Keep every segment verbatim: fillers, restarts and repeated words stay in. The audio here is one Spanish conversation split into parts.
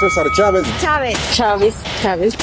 César Chávez. Chávez. Chávez. Chávez.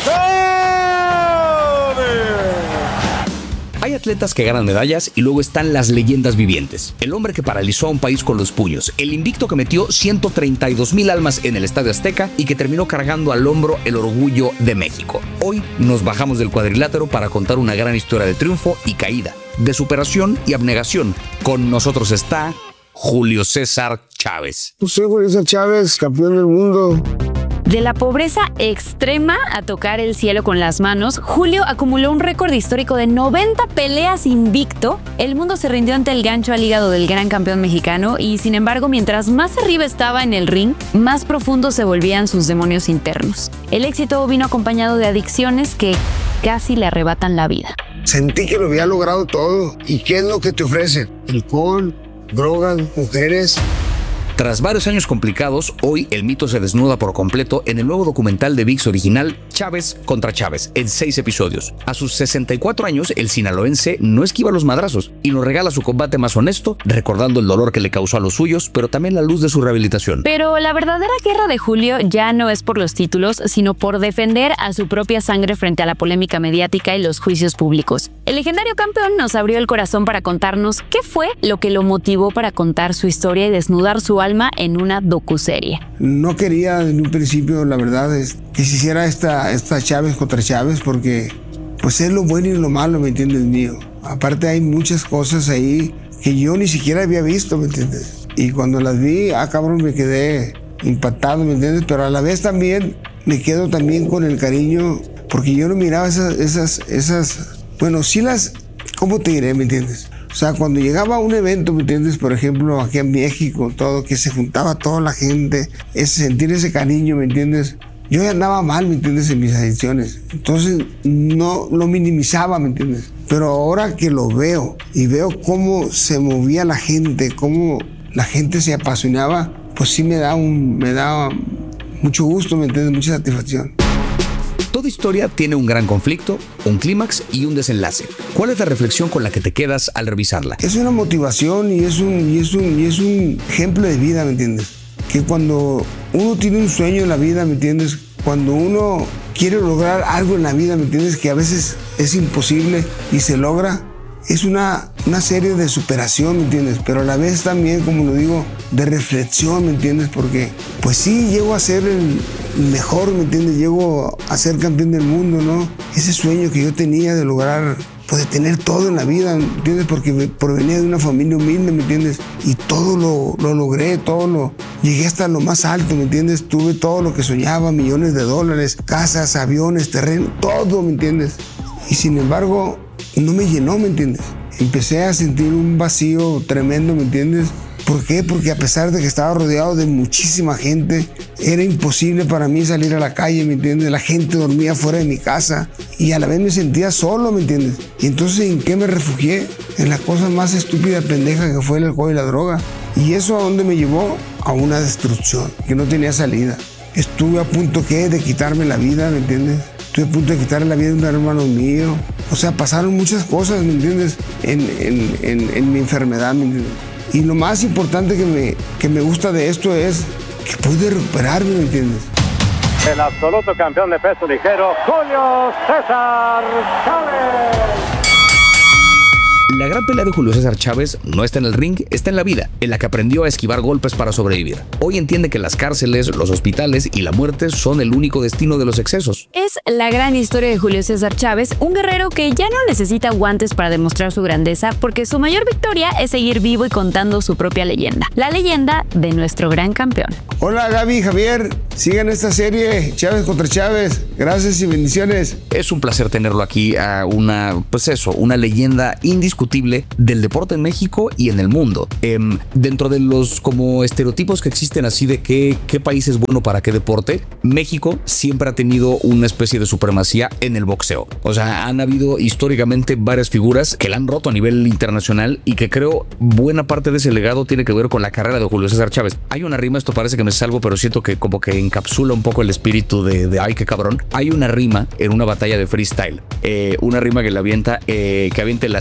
Hay atletas que ganan medallas y luego están las leyendas vivientes. El hombre que paralizó a un país con los puños, el invicto que metió ciento treinta y dos mil almas en el Estadio Azteca y que terminó cargando al hombro el orgullo de México. Hoy nos bajamos del cuadrilátero para contar una gran historia de triunfo y caída, de superación y abnegación. Con nosotros está Julio César Chávez. Pues soy Julio César Chávez, campeón del mundo. De la pobreza extrema a tocar el cielo con las manos, Julio acumuló un récord histórico de noventa peleas invicto. El mundo se rindió ante el gancho al hígado del gran campeón mexicano y, sin embargo, mientras más arriba estaba en el ring, más profundos se volvían sus demonios internos. El éxito vino acompañado de adicciones que casi le arrebatan la vida. Sentí que lo había logrado todo. ¿Y qué es lo que te ofrecen? Alcohol, drogas, mujeres. Tras varios años complicados, hoy el mito se desnuda por completo en el nuevo documental de ViX original Chávez contra Chávez, en seis episodios. A sus sesenta y cuatro años, el sinaloense no esquiva los madrazos y nos regala su combate más honesto, recordando el dolor que le causó a los suyos, pero también la luz de su rehabilitación. Pero la verdadera guerra de Julio ya no es por los títulos, sino por defender a su propia sangre frente a la polémica mediática y los juicios públicos. El legendario campeón nos abrió el corazón para contarnos qué fue lo que lo motivó para contar su historia y desnudar su alma en una docuserie. No quería en un principio, la verdad, es que se hiciera esta, esta Chávez contra Chávez, porque pues es lo bueno y lo malo, ¿me entiendes, mío? Aparte hay muchas cosas ahí que yo ni siquiera había visto, ¿me entiendes? Y cuando las vi, ah, cabrón, me quedé impactado, ¿me entiendes? Pero a la vez también me quedo también con el cariño, porque yo no miraba esas, esas, esas, bueno, sí las, ¿cómo te diré, me entiendes? O sea, cuando llegaba a un evento, ¿me entiendes? Por ejemplo, aquí en México, todo, que se juntaba toda la gente, ese, sentir ese cariño, ¿me entiendes? Yo ya andaba mal, ¿me entiendes? En mis adicciones. Entonces, no lo minimizaba, ¿me entiendes? Pero ahora que lo veo y veo cómo se movía la gente, cómo la gente se apasionaba, pues sí me da, un, me da mucho gusto, ¿me entiendes? Mucha satisfacción. Toda historia tiene un gran conflicto, un clímax y un desenlace. ¿Cuál es la reflexión con la que te quedas al revisarla? Es una motivación y es un, y es un, y es un ejemplo de vida, ¿me entiendes? Que cuando uno tiene un sueño en la vida, ¿me entiendes? Cuando uno quiere lograr algo en la vida, ¿me entiendes? Que a veces es imposible y se logra. Es una, una serie de superación, ¿me entiendes? Pero a la vez también, como lo digo, de reflexión, ¿me entiendes? Porque, pues sí, llego a ser el mejor, ¿me entiendes? Llego a ser campeón del mundo, ¿no? Ese sueño que yo tenía de lograr, pues de tener todo en la vida, ¿me entiendes? Porque me provenía de una familia humilde, ¿me entiendes? Y todo lo, lo logré, todo lo... Llegué hasta lo más alto, ¿me entiendes? Tuve todo lo que soñaba, millones de dólares, casas, aviones, terreno, todo, ¿me entiendes? Y sin embargo, no me llenó, ¿me entiendes? Empecé a sentir un vacío tremendo, ¿me entiendes? ¿Por qué? Porque a pesar de que estaba rodeado de muchísima gente, era imposible para mí salir a la calle, ¿me entiendes? La gente dormía fuera de mi casa y a la vez me sentía solo, ¿me entiendes? Y entonces, ¿en qué me refugié? En la cosa más estúpida, pendeja que fue el alcohol y la droga. ¿Y eso a dónde me llevó? A una destrucción que no tenía salida. Estuve a punto, ¿qué? De quitarme la vida, ¿me entiendes? Estuve a punto de quitarle la vida de un hermano mío. O sea, pasaron muchas cosas, ¿me entiendes? En, en, en, en mi enfermedad, ¿me entiendes? Y lo más importante que me, que me gusta de esto es que pude recuperarme, ¿me entiendes? El absoluto campeón de peso ligero, Julio César Chávez. La gran pelea de Julio César Chávez no está en el ring, está en la vida, en la que aprendió a esquivar golpes para sobrevivir. Hoy entiende que las cárceles, los hospitales y la muerte son el único destino de los excesos. Es la gran historia de Julio César Chávez, un guerrero que ya no necesita guantes para demostrar su grandeza, porque su mayor victoria es seguir vivo y contando su propia leyenda. La leyenda de nuestro gran campeón. Hola Gaby, Javier, sigan esta serie Chávez contra Chávez. Gracias y bendiciones. Es un placer tenerlo aquí, a una, pues eso, una leyenda indiscutible del deporte en México y en el mundo. Eh, dentro de los como estereotipos que existen así de qué, qué país es bueno para qué deporte, México siempre ha tenido una especie de supremacía en el boxeo. O sea, han habido históricamente varias figuras que la han roto a nivel internacional y que creo buena parte de ese legado tiene que ver con la carrera de Julio César Chávez. Hay una rima, esto parece que me salgo, pero siento que como que encapsula un poco el espíritu de, de ay, qué cabrón. Hay una rima en una batalla de freestyle, eh, una rima que le avienta, eh, que avienta el asesino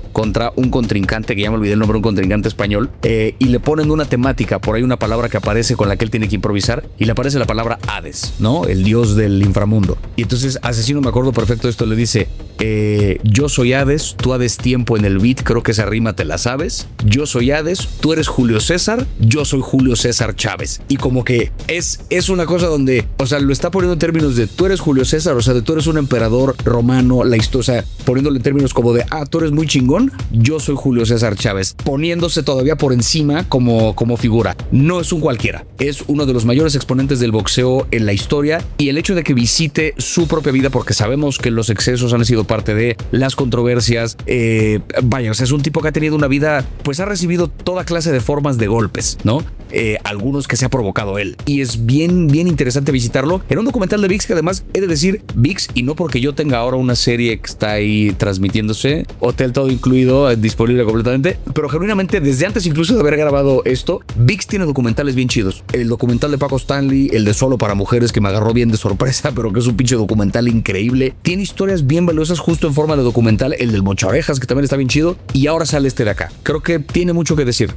contra un contrincante, que ya me olvidé el nombre, un contrincante español, eh, y le ponen una temática, por ahí una palabra que aparece con la que él tiene que improvisar, y le aparece la palabra Hades, ¿no? El dios del inframundo. Y entonces Asesino, me acuerdo perfecto de esto, le dice, eh, yo soy Hades, tú Hades tiempo en el beat, creo que esa rima te la sabes, yo soy Hades, tú eres Julio César, yo soy Julio César Chávez. Y como que es, es una cosa donde, o sea, lo está poniendo en términos de tú eres Julio César, o sea, de tú eres un emperador romano, la historia, o sea, poniéndole en términos como de, ah, tú eres muy chingón, yo soy Julio César Chávez, poniéndose todavía por encima como, como figura. No es un cualquiera, es uno de los mayores exponentes del boxeo en la historia, y el hecho de que visite su propia vida, porque sabemos que los excesos han sido parte de las controversias, eh, vaya, o sea, es un tipo que ha tenido una vida, pues ha recibido toda clase de formas de golpes, ¿no? Eh, algunos que se ha provocado él, y es bien, bien interesante visitarlo. Era un documental de ViX que además, he de decir, ViX, y no porque yo tenga ahora una serie que está ahí transmitiéndose, Hotel Todo Incluido, disponible completamente, pero genuinamente desde antes incluso de haber grabado esto, ViX tiene documentales bien chidos. El documental de Paco Stanley, el de Solo para Mujeres, que me agarró bien de sorpresa, pero que es un pinche documental increíble. Tiene historias bien valiosas justo en forma de documental, el del Mocha Orejas, que también está bien chido, y ahora sale este de acá. Creo que tiene mucho que decir.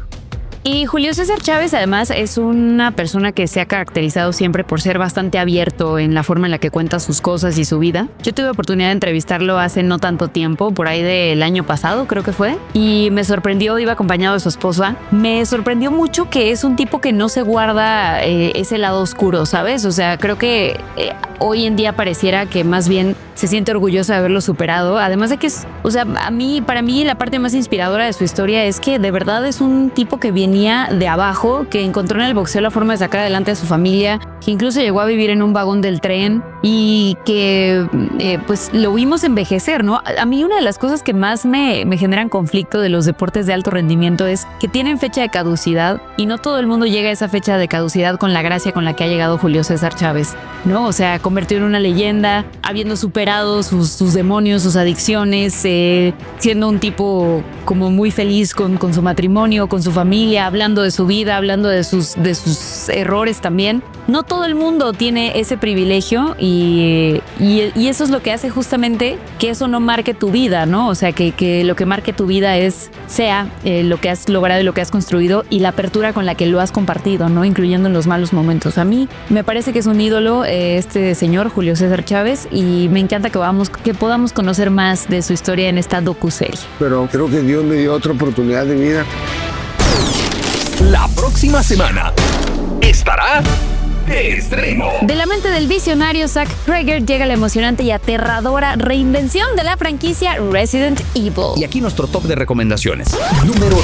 Y Julio César Chávez además es una persona que se ha caracterizado siempre por ser bastante abierto en la forma en la que cuenta sus cosas y su vida. Yo tuve oportunidad de entrevistarlo hace no tanto tiempo, por ahí del año pasado creo que fue, y me sorprendió, iba acompañado de su esposa, me sorprendió mucho que es un tipo que no se guarda eh, ese lado oscuro, ¿sabes? O sea, creo que eh, hoy en día pareciera que más bien se siente orgulloso de haberlo superado, además de que es, o sea, a mí, para mí la parte más inspiradora de su historia es que de verdad es un tipo que viene de abajo, que encontró en el boxeo la forma de sacar adelante a su familia, que incluso llegó a vivir en un vagón del tren y que eh, pues lo vimos envejecer, ¿no? A mí una de las cosas que más me, me generan conflicto de los deportes de alto rendimiento es que tienen fecha de caducidad y no todo el mundo llega a esa fecha de caducidad con la gracia con la que ha llegado Julio César Chávez, ¿no? O sea, convertido en una leyenda, habiendo superado sus, sus demonios, sus adicciones, eh, siendo un tipo como muy feliz con, con su matrimonio, con su familia, hablando de su vida, hablando de sus, de sus errores también. No todo el mundo tiene ese privilegio y, y, y eso es lo que hace justamente que eso no marque tu vida, ¿no? O sea, que, que lo que marque tu vida es, sea eh, lo que has logrado y lo que has construido y la apertura con la que lo has compartido, ¿no? Incluyendo en los malos momentos. A mí me parece que es un ídolo eh, este señor, Julio César Chávez, y me encanta que, vamos, que podamos conocer más de su historia en esta docuserie. Pero creo que Dios me dio otra oportunidad de vida. La próxima semana estará de estreno. De la mente del visionario Zack Cregger llega la emocionante y aterradora reinvención de la franquicia Resident Evil. Y aquí nuestro top de recomendaciones. Número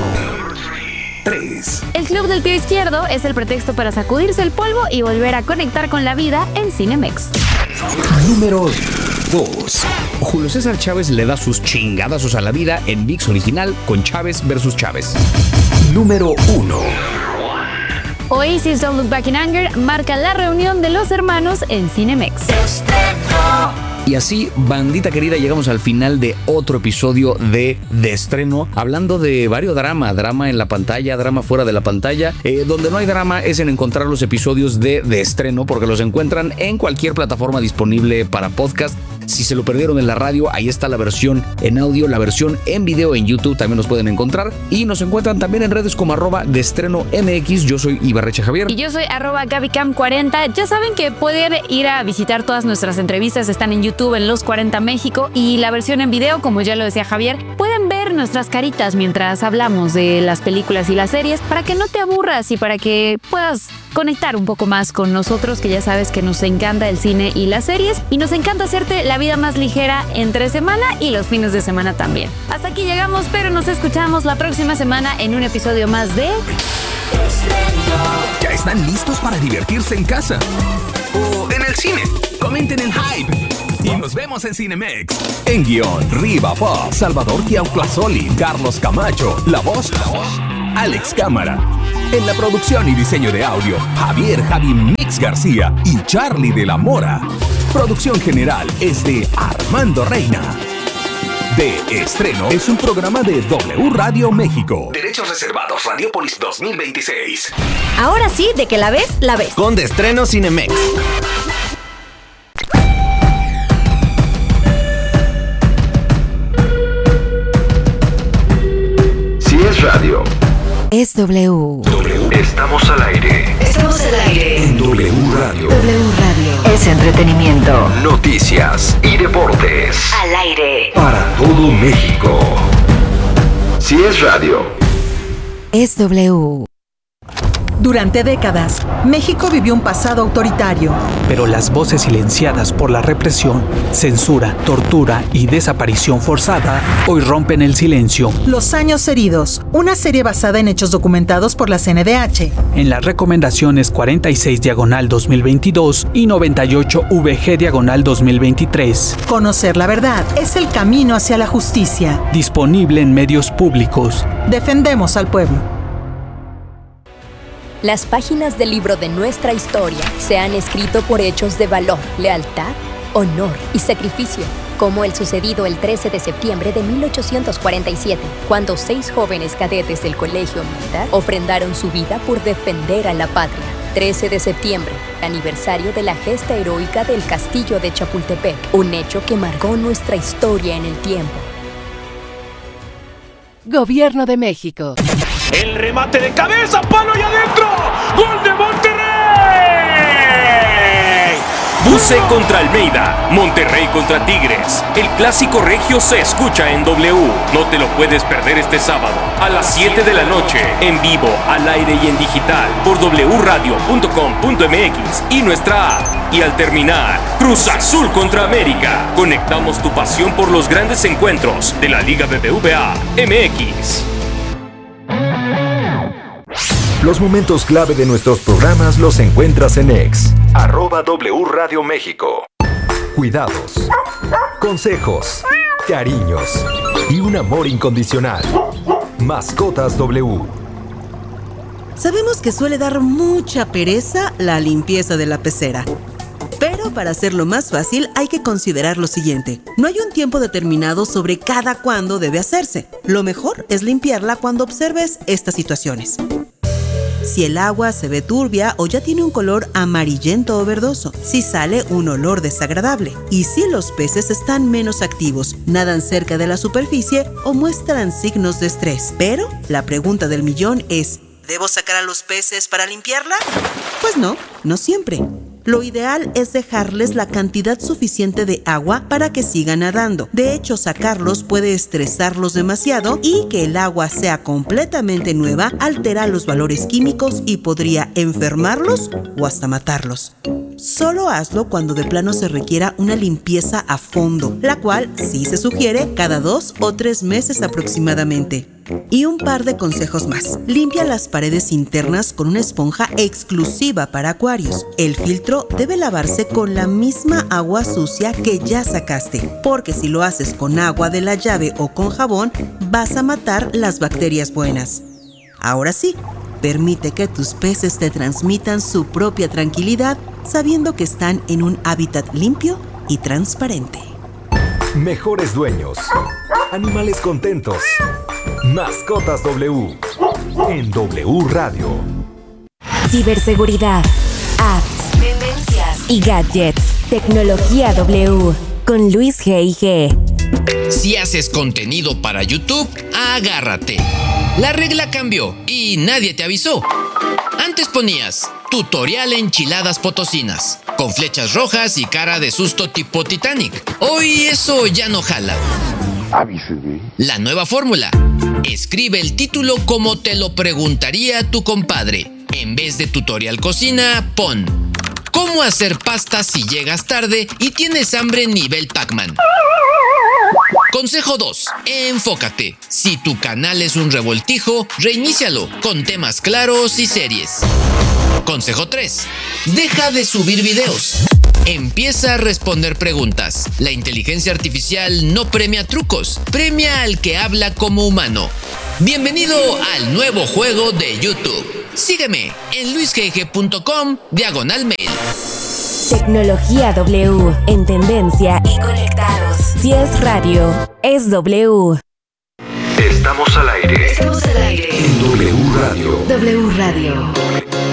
tres. El Club del Pie Izquierdo es el pretexto para sacudirse el polvo y volver a conectar con la vida en Cinemex. Número dos. Julio César Chávez le da sus chingadazos a la vida en ViX original con Chávez versus Chávez. Número uno. Oasis Don't Look Back in Anger marca la reunión de los hermanos en Cinemex. Y así, bandita querida, llegamos al final de otro episodio de De Estreno, hablando de varios drama, drama en la pantalla, drama fuera de la pantalla. Eh, donde no hay drama es en encontrar los episodios de De Estreno, porque los encuentran en cualquier plataforma disponible para podcast. Si se lo perdieron en la radio, ahí está la versión en audio, la versión en video en YouTube también nos pueden encontrar. Y nos encuentran también en redes como arroba de estreno M X. Yo soy Ibarreche Javier. Y yo soy arroba Gabicam cuarenta. Ya saben que pueden ir a visitar todas nuestras entrevistas. Están en YouTube, en Los cuarenta México. Y la versión en video, como ya lo decía Javier, pueden ver nuestras caritas mientras hablamos de las películas y las series para que no te aburras y para que puedas conectar un poco más con nosotros, que ya sabes que nos encanta el cine y las series y nos encanta hacerte la vida más ligera entre semana y los fines de semana también. Hasta aquí llegamos, pero nos escuchamos la próxima semana en un episodio más de ¿Ya están listos para divertirse en casa? ¿O en el cine? Comenten el hype. Y nos vemos en Cinemex. En guión, Riva Pop, Salvador Chiauclasoli, Carlos Camacho, La Voz, La Voz, Alex Cámara. En la producción y diseño de audio, Javier Javi Mix García y Charlie de la Mora. Producción general es de Armando Reina. De Estreno es un programa de W Radio México. Derechos reservados, Radiopolis dos mil veintiséis. Ahora sí, de que la ves, la ves. Con De Estreno Cinemex. Es W. W. Estamos al aire. Estamos al aire. En W Radio. W Radio. Es entretenimiento. Noticias y deportes. Al aire. Para todo México. Si es radio. Es W. Durante décadas, México vivió un pasado autoritario. Pero las voces silenciadas por la represión, censura, tortura y desaparición forzada hoy rompen el silencio. Los años heridos, una serie basada en hechos documentados por la C N D H. En las recomendaciones cuarenta y seis diagonal dos mil veintidós y noventa y ocho V G diagonal dos mil veintitrés. Conocer la verdad es el camino hacia la justicia. Disponible en medios públicos. Defendemos al pueblo. Las páginas del libro de nuestra historia se han escrito por hechos de valor, lealtad, honor y sacrificio, como el sucedido el trece de septiembre de mil ochocientos cuarenta y siete, cuando seis jóvenes cadetes del Colegio Militar ofrendaron su vida por defender a la patria. trece de septiembre, aniversario de la gesta heroica del Castillo de Chapultepec, un hecho que marcó nuestra historia en el tiempo. Gobierno de México. El remate de cabeza, palo y adentro. ¡Gol de Monterrey! Buce contra Almeida, Monterrey contra Tigres. El clásico regio se escucha en W. No te lo puedes perder este sábado a las siete de la noche, en vivo, al aire y en digital por doble u radio punto com punto m x y nuestra app. Y al terminar, Cruz Azul contra América. Conectamos tu pasión por los grandes encuentros de la Liga B B V A M X. Los momentos clave de nuestros programas los encuentras en X, arroba W Radio México. Cuidados, consejos, cariños y un amor incondicional. Mascotas W. Sabemos que suele dar mucha pereza la limpieza de la pecera. Pero para hacerlo más fácil hay que considerar lo siguiente. No hay un tiempo determinado sobre cada cuándo debe hacerse. Lo mejor es limpiarla cuando observes estas situaciones. Si el agua se ve turbia o ya tiene un color amarillento o verdoso, si sale un olor desagradable y si los peces están menos activos, nadan cerca de la superficie o muestran signos de estrés. Pero la pregunta del millón es, ¿debo sacar a los peces para limpiarla? Pues no, no siempre. Lo ideal es dejarles la cantidad suficiente de agua para que sigan nadando. De hecho, sacarlos puede estresarlos demasiado y que el agua sea completamente nueva altera los valores químicos y podría enfermarlos o hasta matarlos. Solo hazlo cuando de plano se requiera una limpieza a fondo, la cual sí se sugiere cada dos o tres meses aproximadamente. Y un par de consejos más. Limpia las paredes internas con una esponja exclusiva para acuarios. El filtro debe lavarse con la misma agua sucia que ya sacaste, porque si lo haces con agua de la llave o con jabón, vas a matar las bacterias buenas. Ahora sí, permite que tus peces te transmitan su propia tranquilidad, sabiendo que están en un hábitat limpio y transparente. Mejores dueños. Animales contentos. Mascotas W. En W Radio. Ciberseguridad, apps, tendencias y gadgets. Tecnología W. Con Luis G I G. Si haces contenido para YouTube, agárrate. La regla cambió y nadie te avisó. Antes ponías tutorial enchiladas potosinas, con flechas rojas y cara de susto tipo Titanic. Hoy eso ya no jala. La nueva fórmula. Escribe el título como te lo preguntaría tu compadre. En vez de tutorial cocina, pon ¿cómo hacer pasta si llegas tarde y tienes hambre nivel Pac-Man? Consejo dos. Enfócate. Si tu canal es un revoltijo, reinícialo con temas claros y series. Consejo tres. Deja de subir videos. Empieza a responder preguntas. La inteligencia artificial no premia trucos, premia al que habla como humano. Bienvenido al nuevo juego de YouTube. Sígueme en luis g g punto com diagonal mail. Tecnología W. En tendencia y conectados. Si es radio, es W. Estamos al aire. Estamos al aire. En W Radio. W Radio.